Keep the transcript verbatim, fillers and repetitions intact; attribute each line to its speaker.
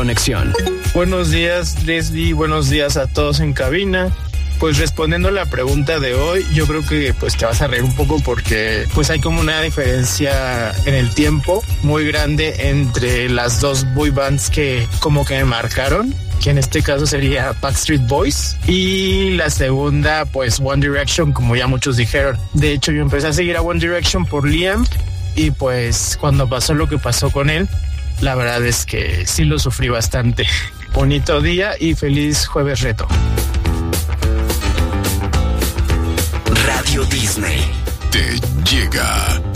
Speaker 1: Conexión.
Speaker 2: Buenos días, Leslie, buenos días a todos en cabina. Pues respondiendo a la pregunta de hoy, yo creo que pues te vas a reír un poco porque pues hay como una diferencia en el tiempo muy grande entre las dos boy bands que como que me marcaron, que en este caso sería Backstreet Boys, y la segunda pues One Direction, como ya muchos dijeron. De hecho, yo empecé a seguir a One Direction por Liam y pues cuando pasó lo que pasó con él, la verdad es que sí lo sufrí bastante. Bonito día y feliz jueves reto.
Speaker 1: Radio Disney
Speaker 3: te llega.